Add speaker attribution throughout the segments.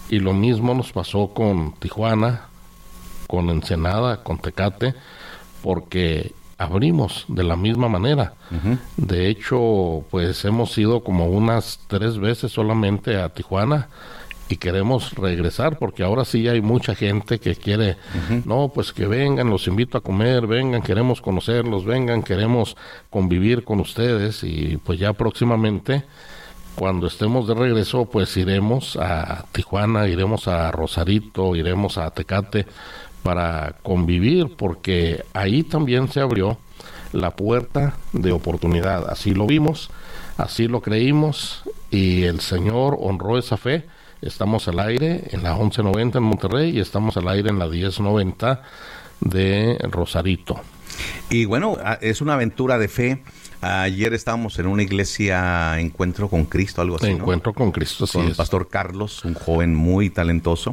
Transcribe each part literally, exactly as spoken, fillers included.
Speaker 1: Y lo mismo nos pasó con Tijuana, con Ensenada, con Tecate, porque abrimos de la misma manera. Uh-huh. De hecho, pues hemos ido como unas tres veces solamente a Tijuana y queremos regresar porque ahora sí hay mucha gente que quiere, uh-huh. no, pues que vengan, los invito a comer, vengan, queremos conocerlos, vengan, queremos convivir con ustedes y pues ya próximamente, cuando estemos de regreso, pues iremos a Tijuana, iremos a Rosarito, iremos a Tecate, para convivir, porque ahí también se abrió la puerta de oportunidad. Así lo vimos, así lo creímos, y el Señor honró esa fe. Estamos al aire en la once noventa en Monterrey y estamos al aire en la diez noventa de Rosarito.
Speaker 2: Y bueno, es una aventura de fe. Ayer estábamos en una iglesia, Encuentro con Cristo, algo así, ¿no?
Speaker 1: Encuentro con Cristo, sí.
Speaker 2: Con el
Speaker 1: es.
Speaker 2: pastor Carlos, un joven muy talentoso.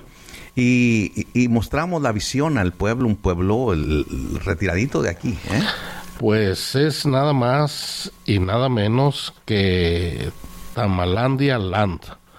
Speaker 2: Y, y, y mostramos la visión al pueblo, un pueblo el, el retiradito de aquí, ¿eh?
Speaker 1: Pues es nada más y nada menos que Tamalandia Land,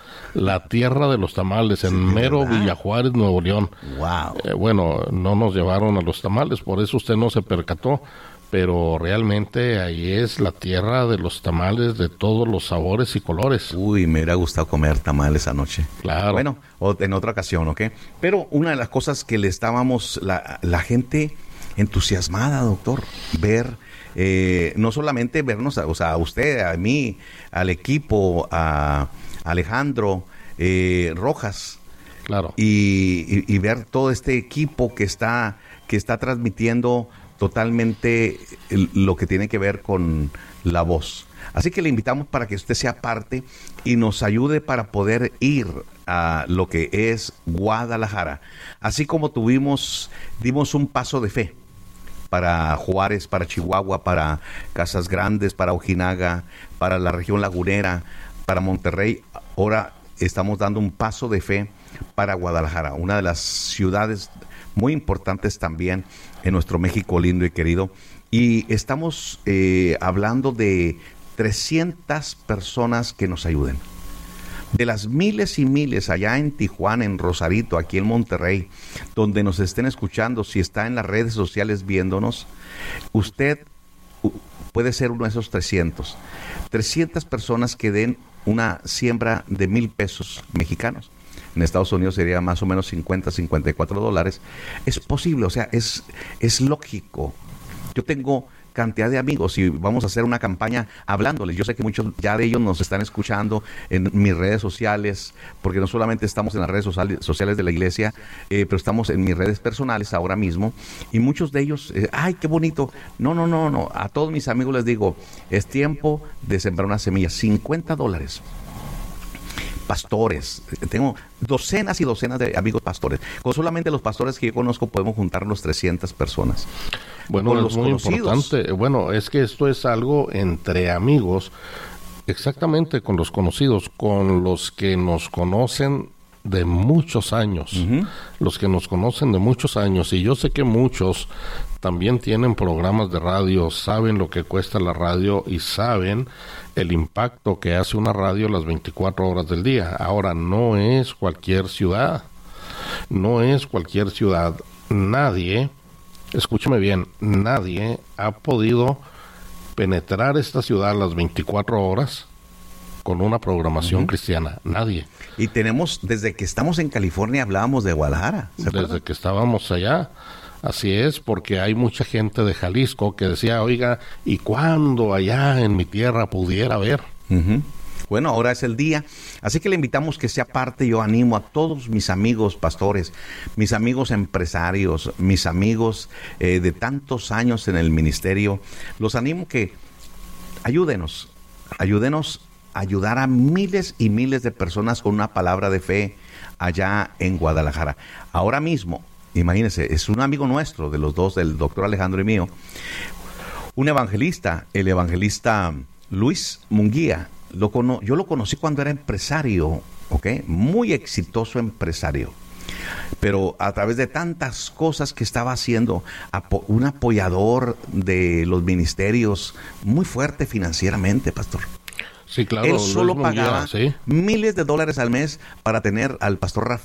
Speaker 1: la tierra de los tamales, en sí, mero ¿verdad? Villa Juárez, Nuevo León.
Speaker 2: Wow.
Speaker 1: Eh, bueno, no nos llevaron a los tamales, por eso usted no se percató, pero realmente ahí es la tierra de los tamales de todos los sabores y colores.
Speaker 2: Uy, me hubiera gustado comer tamales anoche.
Speaker 1: Claro.
Speaker 2: Bueno, o en otra ocasión, ¿ok? Pero una de las cosas que le estábamos, la, la gente entusiasmada, doctor, ver, eh, no solamente vernos, a, o sea, a usted, a mí, al equipo, a Alejandro eh, Rojas.
Speaker 1: Claro.
Speaker 2: Y, y, y ver todo este equipo que está, que está transmitiendo totalmente lo que tiene que ver con la voz. Así que le invitamos para que usted sea parte y nos ayude para poder ir a lo que es Guadalajara. Así como tuvimos, dimos un paso de fe para Juárez, para Chihuahua, para Casas Grandes, para Ojinaga, para la región lagunera, para Monterrey. Ahora estamos dando un paso de fe para Guadalajara, una de las ciudades muy importantes también en nuestro México lindo y querido. Y estamos eh, hablando de trescientas personas que nos ayuden. De las miles y miles allá en Tijuana, en Rosarito, aquí en Monterrey, donde nos estén escuchando, si está en las redes sociales viéndonos, usted puede ser uno de esos trescientos. trescientas personas que den una siembra de mil pesos mexicanos. En Estados Unidos sería más o menos cincuenta, cincuenta y cuatro dólares. Es posible, o sea, es, es lógico. Yo tengo cantidad de amigos y vamos a hacer una campaña hablándoles. Yo sé que muchos ya de ellos nos están escuchando en mis redes sociales, porque no solamente estamos en las redes sociales, sociales de la iglesia, eh, pero estamos en mis redes personales ahora mismo, y muchos de ellos, eh, ¡ay, qué bonito! No, no, no, no. A todos mis amigos les digo, es tiempo de sembrar una semilla. cincuenta dólares. Pastores, tengo docenas y docenas de amigos pastores. Con solamente los pastores que yo conozco podemos juntarnos trescientas personas.
Speaker 1: Bueno,
Speaker 2: con
Speaker 1: es
Speaker 2: los
Speaker 1: muy
Speaker 2: conocidos.
Speaker 1: importante. Bueno, es que esto es algo entre amigos, exactamente con los conocidos, con los que nos conocen de muchos años, uh-huh. los que nos conocen de muchos años, y yo sé que muchos también tienen programas de radio, saben lo que cuesta la radio y saben el impacto que hace una radio las veinticuatro horas del día. Ahora, no es cualquier ciudad, no es cualquier ciudad. Nadie, escúchame bien, nadie ha podido penetrar esta ciudad las veinticuatro horas con una programación uh-huh. cristiana. Nadie.
Speaker 2: Y tenemos, desde que estamos en California, hablábamos de Guadalajara.
Speaker 1: Desde que estábamos allá. Así es, porque hay mucha gente de Jalisco que decía, oiga, ¿y cuándo allá en mi tierra pudiera ver?
Speaker 2: Uh-huh. Bueno, ahora es el día, así que le invitamos que sea parte. Yo animo a todos mis amigos pastores, mis amigos empresarios, mis amigos eh, de tantos años en el ministerio, los animo que ayúdenos, ayúdenos a ayudar a miles y miles de personas con una palabra de fe allá en Guadalajara. Ahora mismo, imagínense, es un amigo nuestro, de los dos, del doctor Alejandro y mío, un evangelista, el evangelista Luis Munguía. Lo cono- yo lo conocí cuando era empresario, ¿ok? Muy exitoso empresario. Pero a través de tantas cosas que estaba haciendo, apo- un apoyador de los ministerios, muy fuerte financieramente, pastor.
Speaker 1: Sí, claro.
Speaker 2: Él solo
Speaker 1: Luis Munguía,
Speaker 2: pagaba
Speaker 1: ¿sí?
Speaker 2: miles de dólares al mes para tener al pastor